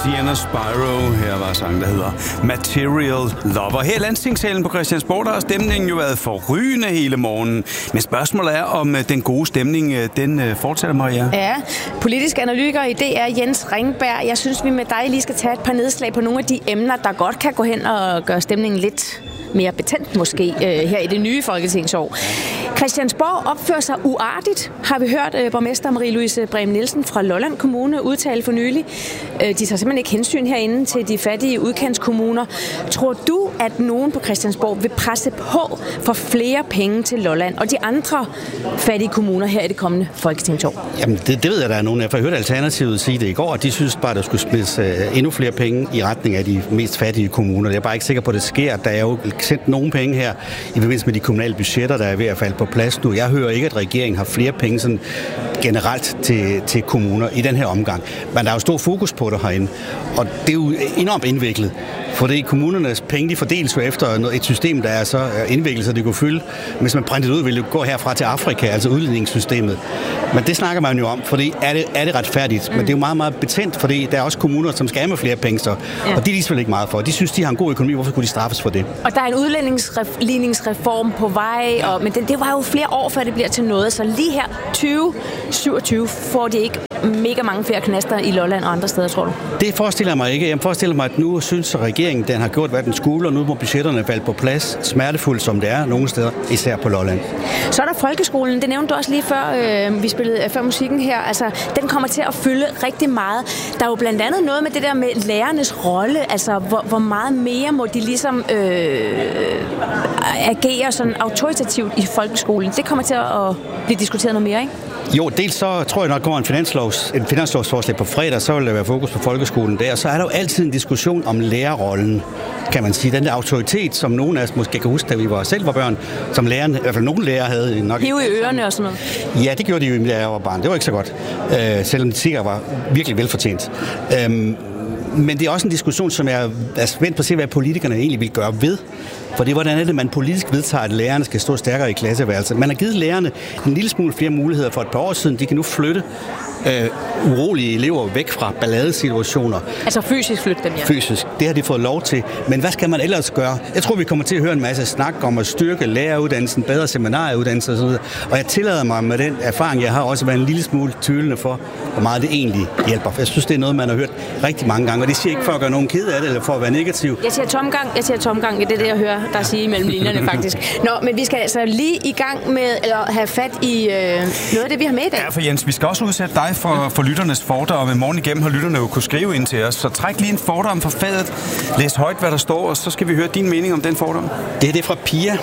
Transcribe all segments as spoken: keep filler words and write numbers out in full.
Sienna Spyro. Her var sangen, der hedder Material Lover. Her i Landstingssalen på Christiansborg, der har stemningen jo været forrygende hele morgenen. Men spørgsmålet er, om den gode stemning, den fortsætter, Maria? Ja, politisk analytiker i D R, Jens Ringberg. Jeg synes, vi med dig lige skal tage et par nedslag på nogle af de emner, der godt kan gå hen og gøre stemningen lidt mere betændt måske øh, her i det nye folketingsår. Christiansborg opfører sig uartigt, har vi hørt øh, borgmester Marie-Louise Brehm Nielsen fra Lolland Kommune udtale for nylig. Øh, de tager simpelthen ikke hensyn herinde til de fattige udkantskommuner. Tror du, at nogen på Christiansborg vil presse på for flere penge til Lolland og de andre fattige kommuner her i det kommende folketingsår? Jamen, det, det ved jeg, der er nogen af. For jeg hørte Alternativet sige det i går, og de synes bare, der skulle smides uh, endnu flere penge i retning af de mest fattige kommuner. Jeg er bare ikke sikker på, at det sker. Der er jo sendt nogle penge her i forbindelse med de kommunale budgetter, der er ved at falde på plads nu. Jeg hører ikke, at regeringen har flere penge sådan generelt til, til kommuner i den her omgang. Men der er jo stor fokus på det herinde, og det er jo enormt indviklet. Fordi kommunernes penge, de fordeles jo efter et system, der er så indviklet, så det kunne fylde. Hvis man brændte det ud, ville det gå herfra til Afrika, altså udligningssystemet. Men det snakker man jo om, fordi er det, er det retfærdigt? Mm. Men det er jo meget, meget betændt, fordi der er også kommuner, som skal have med flere penge, så. Ja. Og det er de selvfølgelig ikke meget for. De synes, de har en god økonomi. Hvorfor kunne de straffes for det? Og der er en udligningsreform på vej, og, men det, det var jo flere år, før det bliver til noget. Så lige her, tyve syvogtyve, får de ikke mega mange flere knaster i Lolland og andre steder, tror du? Det forestiller jeg mig ikke. Jeg forestiller mig, at nu synes regeringen, den har gjort, hvad den skulle, og nu må budgetterne falde på plads, smertefuldt som det er nogle steder, især på Lolland. Så er der folkeskolen. Det nævnte du også lige før, øh, vi spillede før musikken her. Altså, den kommer til at fylde rigtig meget. Der er jo blandt andet noget med det der med lærernes rolle. Altså, hvor, hvor meget mere må de ligesom øh, agere sådan autoritativt i folkeskolen. Det kommer til at blive diskuteret noget mere, ikke? Jo, dels så tror jeg nok går en finanslovs, en finanslovsforslag på fredag, så vil der være fokus på folkeskolen der. Så er der jo altid en diskussion om lærerrollen, kan man sige. Den der autoritet, som nogen af os måske kan huske, da vi var selv var børn, som lærerne, i hvert fald nogle lærere havde nok. Hive i ørerne og sådan noget. Ja, det gjorde de jo, da jeg var barn. Det var ikke så godt, øh, selvom de sikkert var virkelig velfortjent. Øhm, men det er også en diskussion, som jeg er spændt på at se, hvad politikerne egentlig vil gøre ved. For det er, hvordan er det, man politisk vedtager, at lærerne skal stå stærkere i klasseværelset. Man har givet lærerne en lille smule flere muligheder for et par år siden. De kan nu flytte øh, urolige elever væk fra balladesituationer. Altså fysisk flytte dem, ja. Fysisk. Det har de fået lov til. Men hvad skal man ellers gøre? Jeg tror, vi kommer til at høre en masse snak om at styrke læreruddannelsen, bedre seminaruddannelse og sådan noget. Og jeg tillader mig med den erfaring, jeg har også været en lille smule tvivlende for, hvor meget det egentlig hjælper. Jeg synes, det er noget, man har hørt rigtig mange gange. Og det siger ikke for at gøre nogen ked af det, eller for at være negativ. Jeg siger tomgang. Jeg siger tomgang i det, det jeg hører der siger mellem linjerne faktisk. Nå, men vi skal altså lige i gang med at have fat i øh, noget af det, vi har med i dag. Ja, for Jens, vi skal også udsætte dig for, for lytternes fordom. I morgen igennem har lytterne jo kunne skrive ind til os. Så træk lige en fordom fra fadet. Læs højt, hvad der står, og så skal vi høre din mening om den fordom. Det er det fra Pia,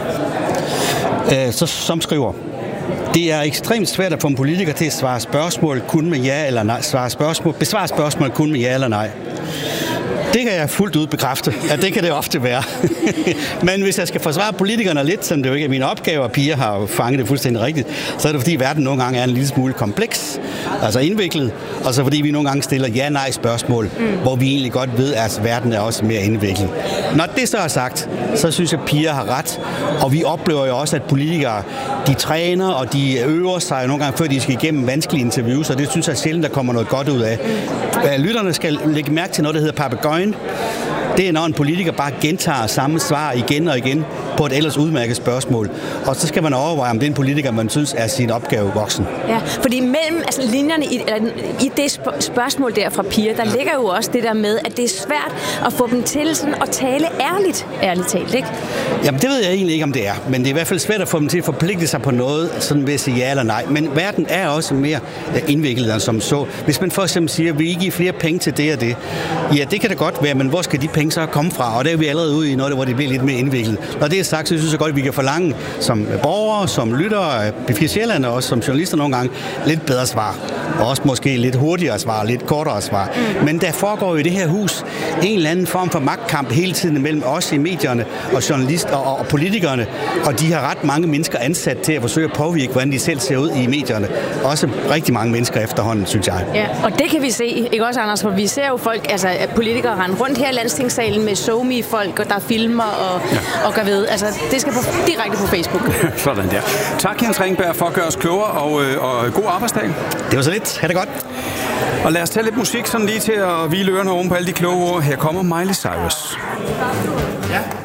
øh, så, som skriver: det er ekstremt svært at få en politiker til at svare spørgsmål kun med ja eller nej. Svare spørgsmål, besvare spørgsmål kun med ja eller nej. Det kan jeg fuldt ud bekræfte, at det kan det ofte være. Men hvis jeg skal forsvare politikerne lidt, som det jo ikke er mine opgaver, og Pia har jo fanget det fuldstændig rigtigt, så er det fordi verden nogle gange er en lille smule kompleks, altså indviklet, og så fordi vi nogle gange stiller ja-nej spørgsmål, mm. hvor vi egentlig godt ved, at verden er også mere indviklet. Når det så er sagt, så synes jeg, at Pia har ret, og vi oplever jo også, at politikere, de træner, og de øver sig nogle gange, før de skal igennem vanskelige interviews, og det synes jeg sjældent, der kommer noget godt ud af. Mm. Lytterne skal lægge mærke til noget, der hedder papegøjen. Det er, når en politiker bare gentager samme svar igen og igen på et ellers udmærket spørgsmål. Og så skal man overveje, om det er en politiker, man synes er sin opgave voksen. Ja, fordi mellem altså, linjerne i, eller, i det spørgsmål der fra Pia, der ligger jo også det der med, at det er svært at få dem til sådan at tale ærligt, ærligt talt, ikke? Jamen, det ved jeg egentlig ikke, om det er. Men det er i hvert fald svært at få dem til at forpligte sig på noget, sådan ved at sige ja eller nej. Men verden er også mere indviklet end som så. Hvis man for eksempel siger, at vi ikke giver flere penge til det og det, ja, det kan da godt være, men hvor skal de penge så komme fra? Og der er vi allerede ude i noget, hvor det bliver lidt mere indviklet. Når det er sagt, så synes jeg godt, at vi kan forlange som borgere, som lyttere, B fire Sjælland og også som journalister nogle gange, lidt bedre svar. Og også måske lidt hurtigere svar, lidt kortere svar. Mm. Men der foregår jo i det her hus en eller anden form for magtkamp hele tiden mellem os i medierne og journalister og, og politikerne. Og de har ret mange mennesker ansat til at forsøge at påvirke, hvordan de selv ser ud i medierne. Også rigtig mange mennesker efterhånden, synes jeg. Ja, og det kan vi se, ikke også, Anders? For vi ser jo folk, altså politikere rende rundt her i Landstingssalen med SoMe-folk, og der filmer og, ja. og gør ved. Altså, det skal på, direkte på Facebook. Sådan der. Tak, Jens Ringberg, for at gøre os klogere, og, og god arbejdsdag. Det var så lidt. Ha' det godt. Og lad os tage lidt musik sådan lige til at hvile ørerne oven på alle de kloge ord. Her kommer Miley Cyrus. Ja.